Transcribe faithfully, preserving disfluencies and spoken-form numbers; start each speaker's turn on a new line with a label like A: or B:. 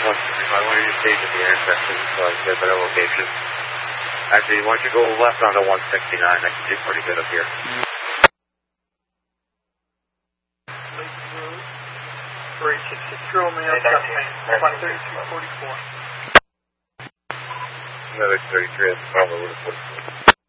A: one sixty-five, why don't you stage at the intersection so I can get a better location? Actually, why don't you go left onto one sixty-nine? I can see pretty good up here.
B: three six six, drill me up that thing, by thirty-two forty-four.
A: Another thirty-three, that's probably forty-four.